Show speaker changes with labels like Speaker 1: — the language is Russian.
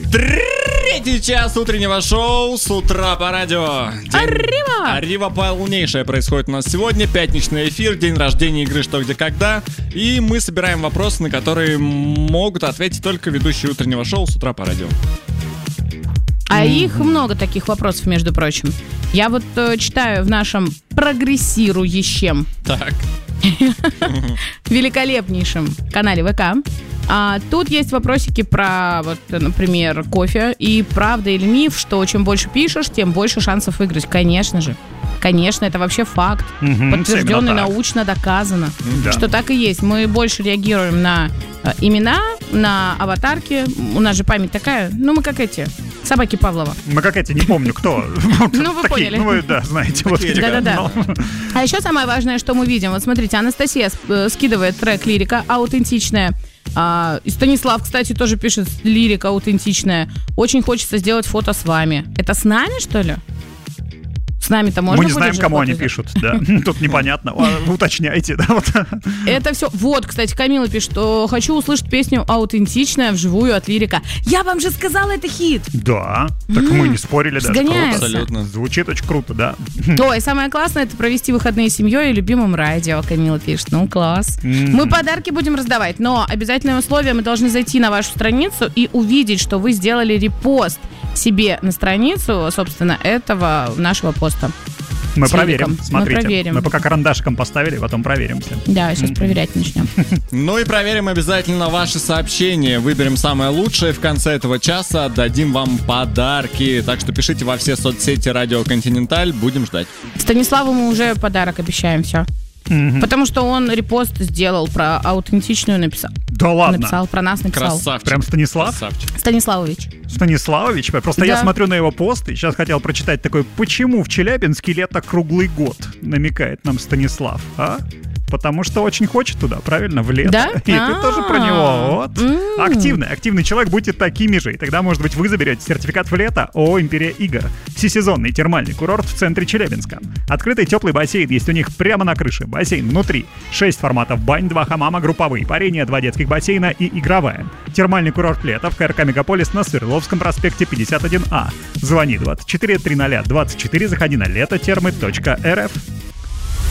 Speaker 1: Третий час утреннего шоу с утра по радио. Арива полнейшая происходит у нас сегодня. Пятничный эфир, день рождения игры «Что, где, когда». И мы собираем вопросы, на которые могут ответить только ведущие утреннего шоу с утра по радио.
Speaker 2: А их много таких вопросов, между прочим. Я вот читаю в нашем прогрессирующем, великолепнейшем канале ВК. Тут есть вопросики про, вот, например, кофе. И правда или миф, что чем больше пишешь, тем больше шансов выиграть. Конечно же. Конечно, это вообще факт. Подтвержденный, научно доказано, что так и есть. Мы больше реагируем на имена, на аватарки. У нас же память такая. Ну, мы как эти, собаки Павлова.
Speaker 3: Мы как эти, не помню, кто.
Speaker 2: Ну, вы поняли.
Speaker 3: Ну, вы, да, знаете.
Speaker 2: Да-да-да. А еще самое важное, что мы видим. Вот смотрите, Анастасия скидывает трек «Лирика», аутентичная. И Станислав, кстати, тоже пишет «Лирика аутентичная». Очень хочется сделать фото с вами. Это с нами, что ли? С нами-то можно.
Speaker 3: Мы не знаем, кому они пишут, да. Тут непонятно. Уточняйте, да. Вот.
Speaker 2: Это все. Вот, кстати, Камила пишет, что хочу услышать песню «Аутентичная» вживую от Лирика. Я вам же сказала, это хит.
Speaker 3: Да. Так мы не спорили даже.
Speaker 2: Круто.
Speaker 1: Абсолютно.
Speaker 3: Звучит очень круто, да.
Speaker 2: Ой, самое классное — это провести выходные с семьей и любимым радио. Камила пишет. Ну, класс. Мы подарки будем раздавать, но обязательное условие: мы должны зайти на вашу страницу и увидеть, что вы сделали репост себе на страницу, собственно, этого нашего поста.
Speaker 3: Мы проверим, смотрите.
Speaker 2: Мы проверим.
Speaker 3: Мы пока карандашиком поставили, потом проверим все.
Speaker 2: Да, сейчас проверять начнем.
Speaker 1: Ну и проверим обязательно ваши сообщения. Выберем самое лучшее в конце этого часа. Отдадим вам подарки. Так что пишите во все соцсети «Радио Континенталь». Будем ждать.
Speaker 2: Станиславу мы уже подарок обещаем, все. Потому что он репост сделал, про аутентичную написал.
Speaker 3: Да ладно?
Speaker 2: Написал, про нас написал.
Speaker 1: Красавчик.
Speaker 3: Прям Станислав?
Speaker 1: Красавчик.
Speaker 2: Станиславович.
Speaker 3: Просто я смотрю на его пост и сейчас хотел прочитать такой: почему в Челябинске лето круглый год, намекает нам Станислав, а? Потому что очень хочет туда, правильно, в лето.
Speaker 2: Да?
Speaker 3: И ты тоже про него. Вот. Активный человек, будьте такими же. И тогда, может быть, вы заберете сертификат в лето ООО «Империя игр». Всесезонный термальный курорт в центре Челябинска. Открытый теплый бассейн есть у них прямо на крыше. Бассейн внутри. 6 форматов бань, 2 хамама, групповые, парение, 2 детских бассейна и игровая. Термальный курорт «Лето» в КРК «Мегаполис» на Свердловском проспекте 51А. Звони 24 300 24, заходи на летотермы.рф.